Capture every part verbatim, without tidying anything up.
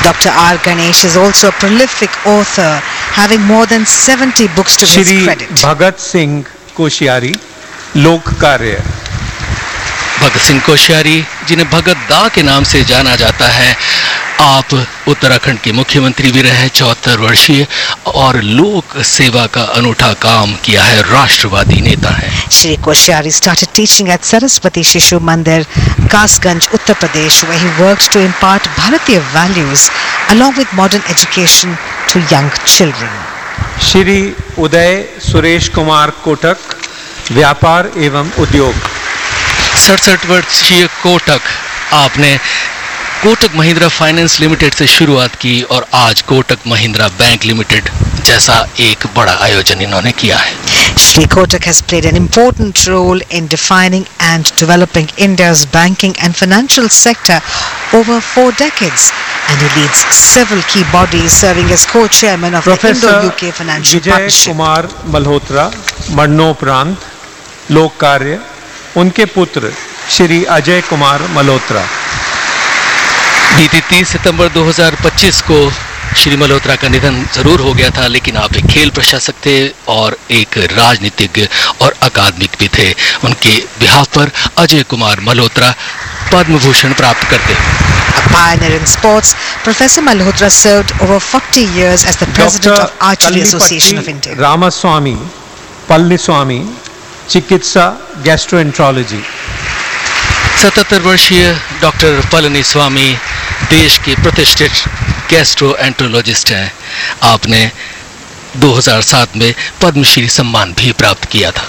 Doctor R. Ganesh is also a prolific author, having more than seventy books to his credit. Shri Bhagat Singh Koshyari, लोक कार्य। भगत सिंह कोश्यारी, जिन्हें भगत दा के नाम से जाना जाता है, आप उत्तराखंड के मुख्यमंत्री भी रहे, चौहत्तर वर्षीय, और लोक सेवा का अनूठा काम किया है, राष्ट्रवादी नेता हैं। Shri Koshyari started teaching at Saraswati Shishu Mandir, Kasganj, Uttar Pradesh, where he worked to impart Bharatiya values along with modern education to young children. Shri Uday Suresh Kumar Kotak, व्यापार एवं उद्योग। सड़सठ वर्षीय कोटक, आपने कोटक महिंद्रा फाइनेंस लिमिटेड से शुरुआत की और आज कोटक महिंद्रा बैंक लिमिटेड जैसा एक बड़ा आयोजन इन्होंने किया है। Shri Kotak has played an important role in defining and developing India's banking and financial sector over four decades, and he leads several key bodies, serving as co-chairman of the Indo-U K Financial Partnership. Kumar Malhotra, मरणोपरांत, लोक कार्य, उनके पुत्र श्री अजय कुमार मल्होत्रा। बीती तीस सितंबर दो हज़ार पच्चीस को श्री मल्होत्रा का निधन जरूर हो गया था, लेकिन आप एक खेल प्रशासक थे और एक राजनीतिज्ञ और अकादमिक भी थे। उनके बिहाफ पर अजय कुमार मल्होत्रा पद्म भूषण प्राप्त करते हैं। A pioneer in sports, Professor Malhotra served over forty years as the president of Archery Association of India. Ramaswamy पल्लीस्वामी, चिकित्सा गैस्ट्रोएंट्रोलॉजी। सतहत्तर वर्षीय डॉक्टर पलनी स्वामी देश के प्रतिष्ठित गैस्ट्रोएंट्रोलॉजिस्ट हैं। आपने दो हज़ार सात में पद्मश्री सम्मान भी प्राप्त किया था।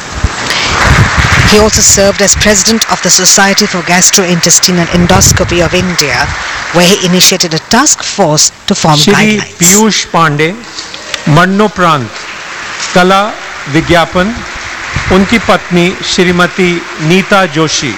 He also served as president of the Society for Gastrointestinal Endoscopy of India, where he initiated a task force to form Shri guidelines. Piyush Pandey, मरणोपरांत, कला विज्ञापन, उनकी पत्नी श्रीमती नीता जोशी।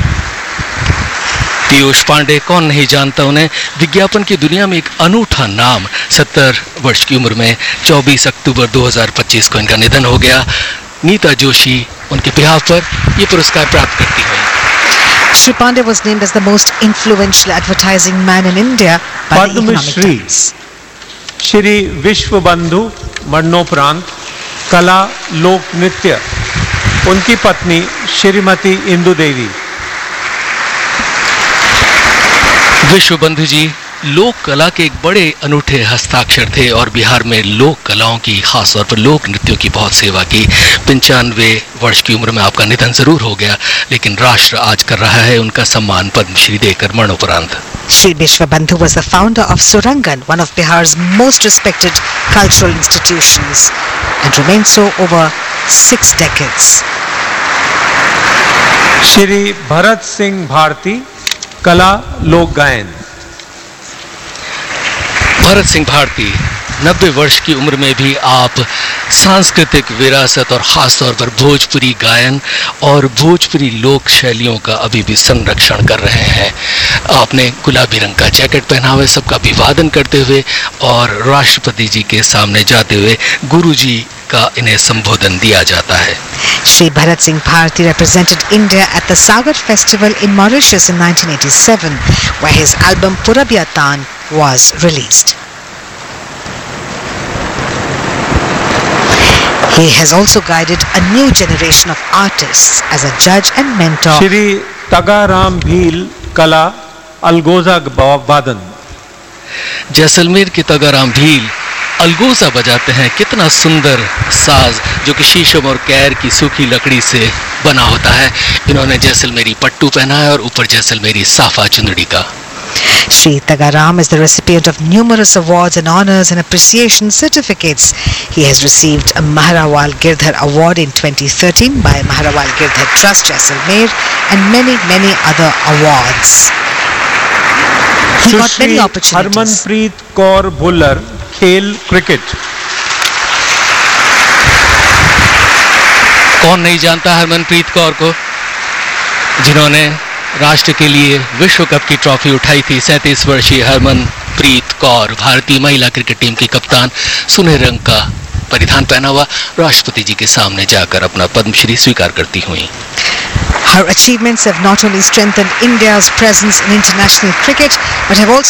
पीयूष पांडे, कौन नहीं जानता उन्हें, विज्ञापन की दुनिया में एक अनूठा नाम। सत्तर वर्ष की उम्र में चौबीस अक्टूबर दो हज़ार पच्चीस को इनका निधन हो गया। नीता जोशी उनके बिहाफ पर ये पुरस्कार प्राप्त करती हुई। Shri Pandey was named as the most influential advertising man in India by the Economic Padmashri Times. Shri विश्व बंधु, मरणोपरांत, कला लोक नृत्य, उनकी पत्नी श्रीमती इंदु देवी। विश्व बंधु जी लोक कला के एक बड़े अनूठे हस्ताक्षर थे और बिहार में लोक कलाओं की, खासतौर पर लोक नृत्यों की बहुत सेवा की। पंचानवे वर्ष की उम्र में आपका निधन जरूर हो गया, लेकिन राष्ट्र आज कर रहा है उनका सम्मान पद्मश्री देकर मरणोपरांत। Shri Vishwabandhu was the founder of Surangan, one of Bihar's most respected cultural institutions, and remained so over six decades. Shri Bharat Singh Bharti, कला लोक गायन। भरत सिंह भारती, नब्बे वर्ष की उम्र में भी आप सांस्कृतिक विरासत और खासतौर पर भोजपुरी गायन और भोजपुरी लोक शैलियों का अभी भी संरक्षण कर रहे हैं। आपने गुलाबी रंग का जैकेट पहना हुआ, सबका अभिवादन करते हुए और राष्ट्रपति जी के सामने जाते हुए गुरु जी का इन्हें संबोधन दिया जाता है। Shri Bharat Singh Bharti represented India at the Sagar Festival in Mauritius in nineteen eighty-seven, where his album Purabhyatan was released. He has also guided a new generation of artists as a judge and mentor. Shri Tagaram Bhil, कला अलगोजा वादन। जैसलमेर के तगाराम भील अलगोजा बजाते हैं। कितना सुंदर साज जो कि शीशम और कैर की सूखी लकड़ी से बना होता है। इन्होंने जैसलमेरी पट्टू पहना है और ऊपर जैसलमेरी साफा चुंदड़ी का। Shri Tagaram is the recipient of numerous awards and honors and appreciation certificates. He has received a Maharawal Girdhar Award in twenty thirteen by Maharawal Girdhar Trust, Jaisalmer, and many, many other awards. He got many opportunities. Harmanpreet Kaur Bhullar, खेल cricket. कौन नहीं जानता हरमनप्रीत कौर को, जिन्होंने राष्ट्र के लिए विश्व कप की ट्रॉफी उठाई थी। सैंतीस वर्षीय हरमनप्रीत कौर भारतीय महिला क्रिकेट टीम की कप्तान, सुनहरे रंग का परिधान पहना हुआ राष्ट्रपति जी के सामने जाकर अपना पद्मश्री स्वीकार करती हुई। Her achievements have not only strengthened India's presence in international cricket, but have also